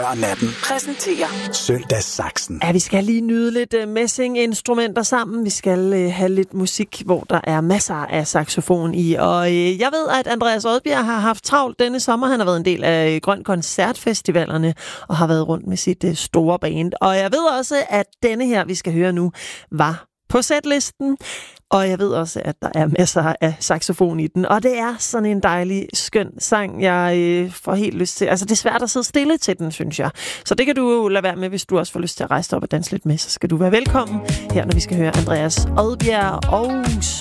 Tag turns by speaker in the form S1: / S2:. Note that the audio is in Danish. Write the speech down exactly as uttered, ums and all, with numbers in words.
S1: Natten
S2: præsenterer
S1: Søndagssaksen.
S3: Ja, vi skal lige nyde lidt uh, messinginstrumenter sammen. Vi skal uh, have lidt musik, hvor der er masser af saxofon i. Og uh, jeg ved, at Andreas Odbjerg har haft travlt denne sommer. Han har været en del af uh, Grøn Koncertfestivalerne og har været rundt med sit uh, store band. Og jeg ved også, at denne her, vi skal høre nu, var på setlisten. Og jeg ved også, at der er masser af saxofon i den. Og det er sådan en dejlig, skøn sang, jeg øh, får helt lyst til. Altså, det er svært at sidde stille til den, synes jeg. Så det kan du lade være med, hvis du også får lyst til at rejse dig op og danse lidt med. Så skal du være velkommen her, når vi skal høre Andreas Odbjerg og